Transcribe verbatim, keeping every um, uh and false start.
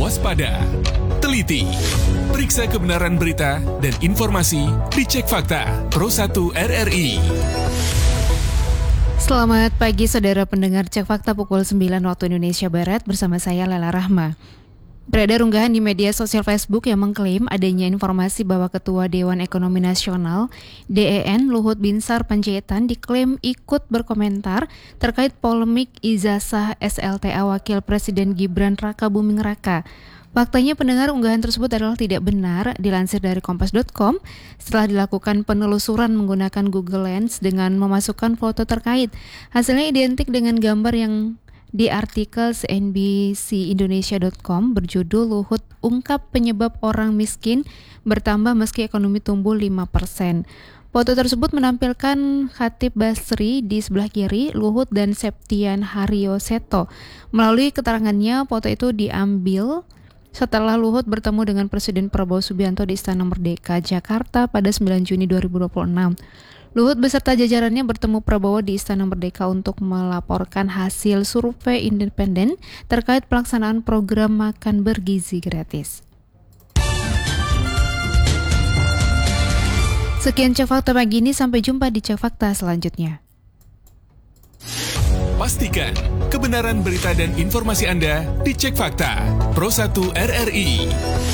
waspada, teliti, periksa kebenaran berita dan informasi di Cek Fakta Pro satu R R I. Selamat pagi saudara pendengar Cek Fakta pukul sembilan waktu Indonesia Barat bersama saya Lela Rahma. Beredar unggahan di media sosial Facebook yang mengklaim adanya informasi bahwa Ketua Dewan Ekonomi Nasional D E N Luhut Binsar Panjaitan diklaim ikut berkomentar terkait polemik ijazah S L T A Wakil Presiden Gibran Rakabuming Raka. Faktanya pendengar unggahan tersebut adalah tidak benar, dilansir dari kompas dot com setelah dilakukan penelusuran menggunakan Google Lens dengan memasukkan foto terkait. Hasilnya identik dengan gambar yang di artikel C N B C Indonesia dot com berjudul Luhut ungkap penyebab orang miskin bertambah meski ekonomi tumbuh lima persen. Foto tersebut menampilkan Khatib Basri di sebelah kiri, Luhut dan Septian Haryo Seto. Melalui keterangannya, foto itu diambil setelah Luhut bertemu dengan Presiden Prabowo Subianto di Istana Merdeka, Jakarta pada sembilan Juni dua ribu dua puluh enam. Luhut beserta jajarannya bertemu Prabowo di Istana Merdeka untuk melaporkan hasil survei independen terkait pelaksanaan program makan bergizi gratis. Sekian Cek Fakta pagi ini, sampai jumpa di Cek Fakta selanjutnya. Pastikan kebenaran berita dan informasi Anda di Cek Fakta Pro satu R R I.